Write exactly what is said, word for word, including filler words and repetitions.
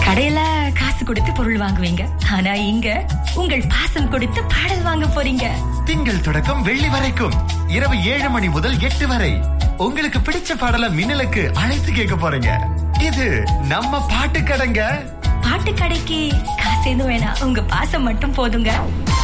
கடையில காசு கொடுத்து பொருள் வாங்குவீங்க, ஆனா இங்க உங்கள் பாசம் கொடுத்து பாடல் வாங்க போறீங்க. திங்கள் தொடக்கம் வெள்ளி வரைக்கும் இரவு ஏழு மணி முதல் எட்டு வரை உங்களுக்கு பிடிச்ச பாடலை மின்னலுக்கு அழைத்து கேட்க போறீங்க. இது நம்ம பாட்டு கடைங்க. பாட்டு கடைக்கு காசு எதுவும் வேணாம், உங்க பாசம் மட்டும் போதுங்க.